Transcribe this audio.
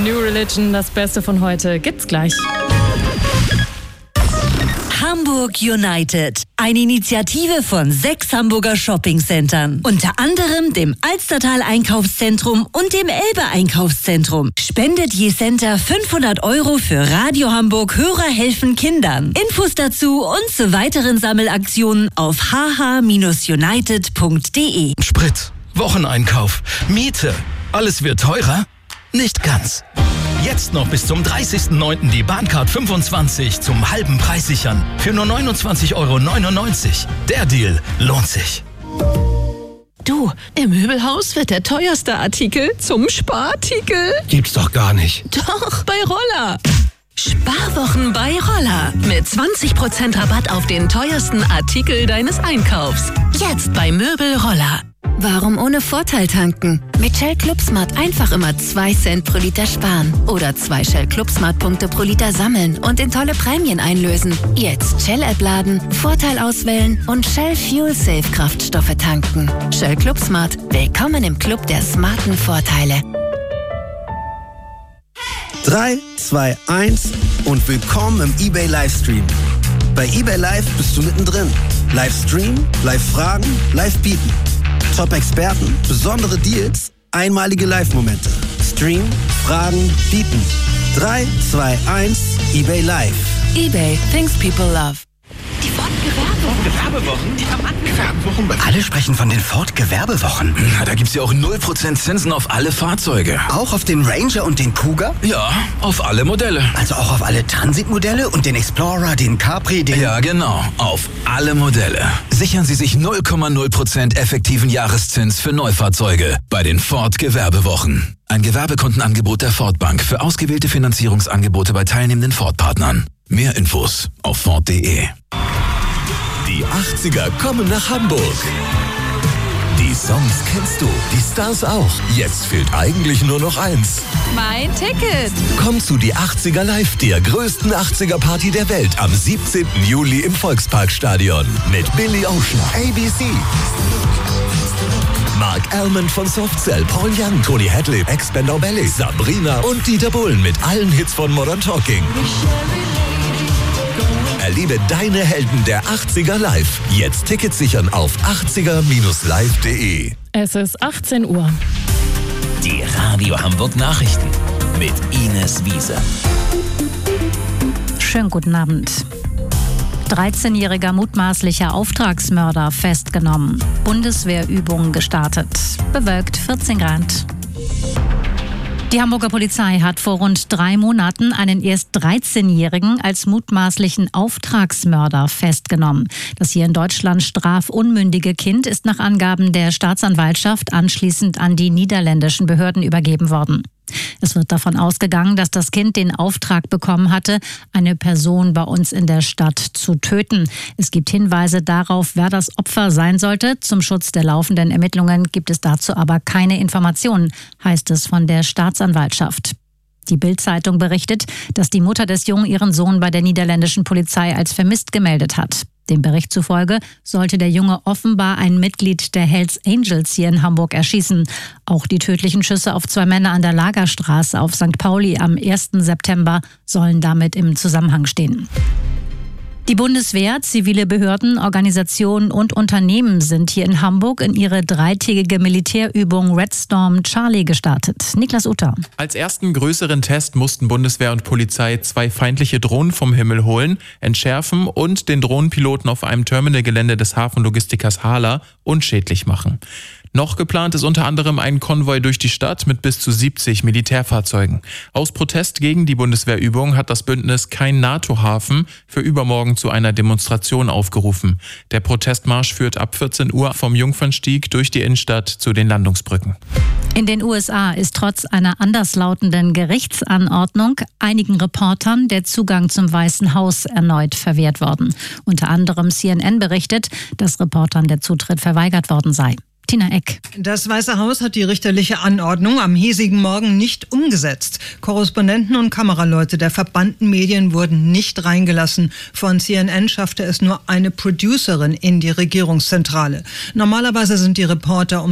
New Religion, das Beste von heute, gibt's gleich. Hamburg United. Eine Initiative von 6 Hamburger Shoppingcentern. Unter anderem dem Alstertal Einkaufszentrum und dem Elbe Einkaufszentrum. Spendet je Center 500 € für Radio Hamburg Hörer helfen Kindern. Infos dazu und zu weiteren Sammelaktionen auf hh-united.de. Sprit, Wocheneinkauf, Miete. Alles wird teurer? Nicht ganz. Jetzt noch bis zum 30.09. die Bahncard 25 zum halben Preis sichern. Für nur 29,99 €. Der Deal lohnt sich. Du, im Möbelhaus wird der teuerste Artikel zum Sparartikel. Gibt's doch gar nicht. Doch, bei Roller. Sparwochen bei Roller. Mit 20% Rabatt auf den teuersten Artikel deines Einkaufs. Jetzt bei Möbel Roller. Warum ohne Vorteil tanken? Mit Shell ClubSmart einfach immer 2 Cent pro Liter sparen. Oder 2 Shell ClubSmart-Punkte pro Liter sammeln und in tolle Prämien einlösen. Jetzt Shell-App laden, Vorteil auswählen und Shell Fuel Safe Kraftstoffe tanken. Shell ClubSmart. Willkommen im Club der smarten Vorteile. 3, 2, 1 und willkommen im eBay Livestream. Bei eBay Live bist du mittendrin. Livestream, Live-Fragen, Live-Bieten. Top-Experten, besondere Deals, einmalige Live-Momente. Stream, Fragen, Bieten. 3, 2, 1, eBay Live. eBay, things people love. Die Ford-Gewerbewochen? Die haben Gewerbewochen. Alle sprechen von den Ford-Gewerbewochen. Na, da gibt's ja auch 0% Zinsen auf alle Fahrzeuge. Auch auf den Ranger und den Cougar? Ja, auf alle Modelle. Also auch auf alle Transit-Modelle und den Explorer, den Capri, den... Ja, genau. Auf alle Modelle. Sichern Sie sich 0,0% effektiven Jahreszins für Neufahrzeuge bei den Ford-Gewerbewochen. Ein Gewerbekundenangebot der Ford Bank für ausgewählte Finanzierungsangebote bei teilnehmenden Ford-Partnern. Mehr Infos auf Ford.de. Die 80er kommen nach Hamburg. Die Songs kennst du, die Stars auch. Jetzt fehlt eigentlich nur noch eins. Mein Ticket. Komm zu die 80er Live, der größten 80er Party der Welt, am 17. Juli im Volksparkstadion. Mit Billy Ocean, ABC, Mark Almond von Softcell, Paul Young, Tony Hadley, Ex-Band Belly, Sabrina und Dieter Bohlen mit allen Hits von Modern Talking. Erlebe deine Helden der 80er live. Jetzt Tickets sichern auf 80er-live.de. Es ist 18 Uhr. Die Radio Hamburg Nachrichten mit Ines Wiese. Schönen guten Abend. 13-jähriger mutmaßlicher Auftragsmörder festgenommen. Bundeswehrübungen gestartet. Bewölkt 14 Grad. Die Hamburger Polizei hat vor rund 3 Monaten einen erst 13-Jährigen als mutmaßlichen Auftragsmörder festgenommen. Das hier in Deutschland strafunmündige Kind ist nach Angaben der Staatsanwaltschaft anschließend an die niederländischen Behörden übergeben worden. Es wird davon ausgegangen, dass das Kind den Auftrag bekommen hatte, eine Person bei uns in der Stadt zu töten. Es gibt Hinweise darauf, wer das Opfer sein sollte. Zum Schutz der laufenden Ermittlungen gibt es dazu aber keine Informationen, heißt es von der Staatsanwaltschaft. Die Bild-Zeitung berichtet, dass die Mutter des Jungen ihren Sohn bei der niederländischen Polizei als vermisst gemeldet hat. Dem Bericht zufolge sollte der Junge offenbar ein Mitglied der Hells Angels hier in Hamburg erschießen. Auch die tödlichen Schüsse auf 2 Männer an der Lagerstraße auf St. Pauli am 1. September sollen damit im Zusammenhang stehen. Die Bundeswehr, zivile Behörden, Organisationen und Unternehmen sind hier in Hamburg in ihre 3-tägige Militärübung Red Storm Charlie gestartet. Niklas Utter. Als ersten größeren Test mussten Bundeswehr und Polizei 2 feindliche Drohnen vom Himmel holen, entschärfen und den Drohnenpiloten auf einem Terminalgelände des Hafenlogistikers Hala unschädlich machen. Noch geplant ist unter anderem ein Konvoi durch die Stadt mit bis zu 70 Militärfahrzeugen. Aus Protest gegen die Bundeswehrübung hat das Bündnis Kein NATO-Hafen für übermorgen zu einer Demonstration aufgerufen. Der Protestmarsch führt ab 14 Uhr vom Jungfernstieg durch die Innenstadt zu den Landungsbrücken. In den USA ist trotz einer anderslautenden Gerichtsanordnung einigen Reportern der Zugang zum Weißen Haus erneut verwehrt worden. Unter anderem CNN berichtet, dass Reportern der Zutritt verweigert worden sei. Tina Eck. Das Weiße Haus hat die richterliche Anordnung am hiesigen Morgen nicht umgesetzt. Korrespondenten und Kameraleute der verbannten Medien wurden nicht reingelassen. Von CNN schaffte es nur eine Producerin in die Regierungszentrale. Normalerweise sind die Reporter